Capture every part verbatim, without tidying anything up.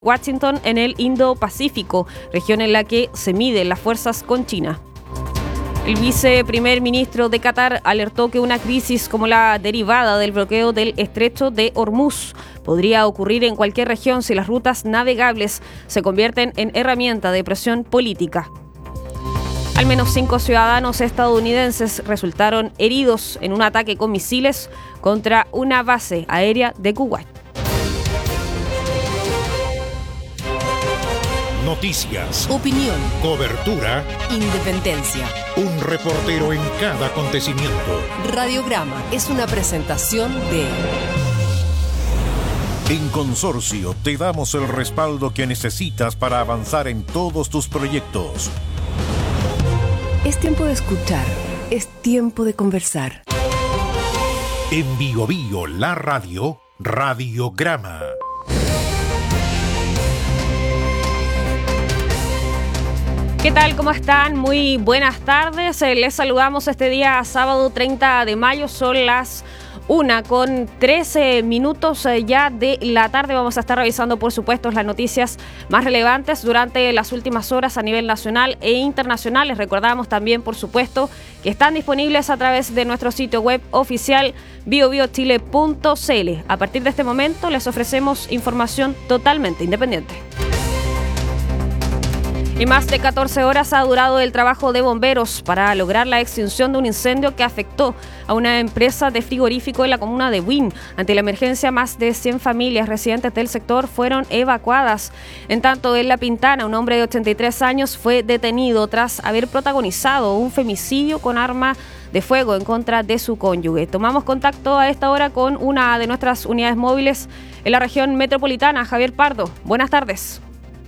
Washington en el Indo-Pacífico, región en la que se miden las fuerzas con China. El viceprimer ministro de Qatar alertó que una crisis como la derivada del bloqueo del estrecho de Hormuz podría ocurrir en cualquier región si las rutas navegables se convierten en herramienta de presión política. Al menos cinco ciudadanos estadounidenses resultaron heridos en un ataque con misiles contra una base aérea de Kuwait. Noticias, opinión, cobertura, independencia. Un reportero en cada acontecimiento. Radiograma es una presentación de... En Consorcio te damos el respaldo que necesitas para avanzar en todos tus proyectos. Es tiempo de escuchar, es tiempo de conversar. En Bio Bio, la radio, Radiograma. ¿Qué tal? ¿Cómo están? Muy buenas tardes. Les saludamos este día sábado treinta de mayo. Son las una con trece minutos ya de la tarde. Vamos a estar revisando, por supuesto, las noticias más relevantes durante las últimas horas a nivel nacional e internacional. Les recordamos también, por supuesto, que están disponibles a través de nuestro sitio web oficial bio bio chile punto c l. A partir de este momento les ofrecemos información totalmente independiente. Y más de catorce horas ha durado el trabajo de bomberos para lograr la extinción de un incendio que afectó a una empresa de frigorífico en la comuna de Buin. Ante la emergencia, más de cien familias residentes del sector fueron evacuadas. En tanto, en La Pintana, un hombre de ochenta y tres años fue detenido tras haber protagonizado un femicidio con arma de fuego en contra de su cónyuge. Tomamos contacto a esta hora con una de nuestras unidades móviles en la región metropolitana, Javier Pardo. Buenas tardes.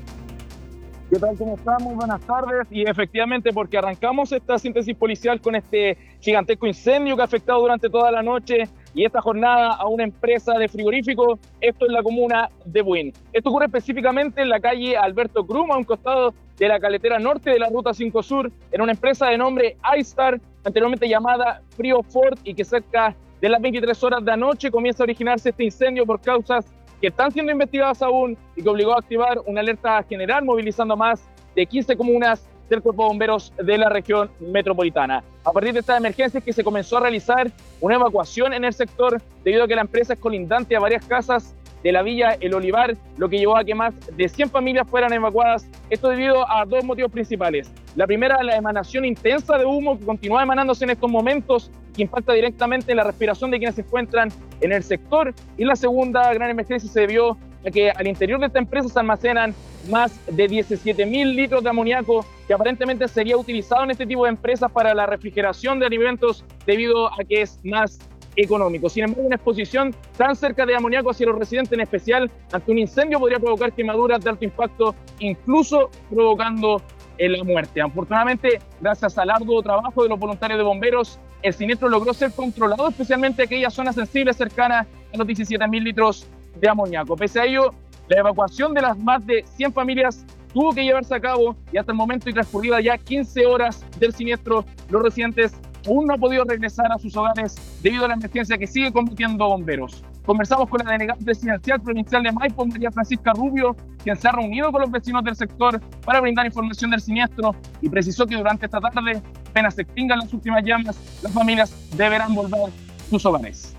¿Qué tal? ¿Cómo estamos? Buenas tardes. Y efectivamente, porque arrancamos esta síntesis policial con este gigantesco incendio que ha afectado durante toda la noche y esta jornada a una empresa de frigorífico, esto en la comuna de Buin. Esto ocurre específicamente en la calle Alberto Crum, a un costado de la carretera norte de la Ruta cinco Sur, en una empresa de nombre iStar, anteriormente llamada Frio Ford, y que cerca de las veintitrés horas de la noche comienza a originarse este incendio por causas que están siendo investigadas aún y que obligó a activar una alerta general, movilizando más de quince comunas del Cuerpo de Bomberos de la región metropolitana. A partir de esta emergencia es que se comenzó a realizar una evacuación en el sector debido a que la empresa es colindante a varias casas de la Villa El Olivar, lo que llevó a que más de cien familias fueran evacuadas. Esto debido a dos motivos principales. La primera, la emanación intensa de humo que continúa emanándose en estos momentos, que impacta directamente en la respiración de quienes se encuentran en el sector. Y la segunda gran emergencia se debió a que al interior de esta empresa se almacenan más de diecisiete mil litros de amoníaco que aparentemente sería utilizado en este tipo de empresas para la refrigeración de alimentos debido a que es más económico. Sin embargo, una exposición tan cerca de amoníaco hacia los residentes, en especial ante un incendio, podría provocar quemaduras de alto impacto, incluso provocando la muerte. Afortunadamente, gracias al arduo trabajo de los voluntarios de bomberos, el siniestro logró ser controlado, especialmente aquellas zonas sensibles cercanas a los diecisiete mil litros de amoníaco. Pese a ello, la evacuación de las más de cien familias tuvo que llevarse a cabo y hasta el momento, y transcurridas ya quince horas del siniestro, los residentes aún no han podido regresar a sus hogares debido a la emergencia que sigue combatiendo bomberos. Conversamos con la delegada presidencial provincial de Maipo, María Francisca Rubio, quien se ha reunido con los vecinos del sector para brindar información del siniestro y precisó que durante esta tarde, apenas se extingan las últimas llamas, las familias deberán volver a sus hogares.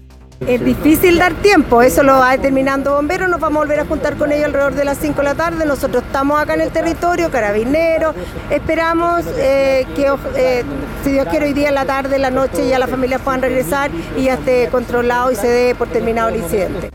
Es difícil dar tiempo, eso lo va determinando bomberos. Nos vamos a volver a juntar con ellos alrededor de las cinco de la tarde. Nosotros estamos acá en el territorio, carabineros, esperamos eh, que, eh, si Dios quiere, hoy día en la tarde, en la noche, ya las familias puedan regresar y ya esté controlado y se dé por terminado el incidente.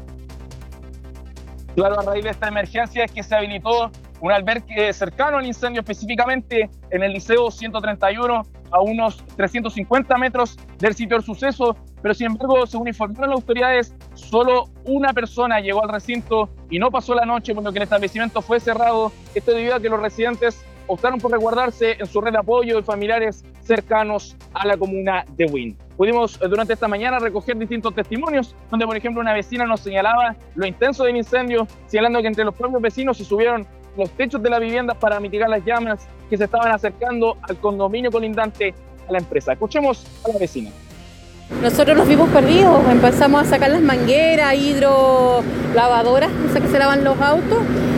Claro, a raíz de esta emergencia es que se habilitó un albergue cercano al incendio, específicamente en el Liceo ciento treinta y uno, a unos trescientos cincuenta metros del sitio del suceso, pero sin embargo, según informaron las autoridades, solo una persona llegó al recinto y no pasó la noche, por lo que el establecimiento fue cerrado. Esto debido a que los residentes optaron por resguardarse en su red de apoyo de familiares cercanos a la comuna de Buin. Pudimos durante esta mañana recoger distintos testimonios, donde por ejemplo una vecina nos señalaba lo intenso del incendio, señalando que entre los propios vecinos se subieron los techos de las viviendas para mitigar las llamas que se estaban acercando al condominio colindante a la empresa. Escuchemos a la vecina. Nosotros los vimos perdidos, empezamos a sacar las mangueras, hidro, lavadoras, esas que se lavan los autos,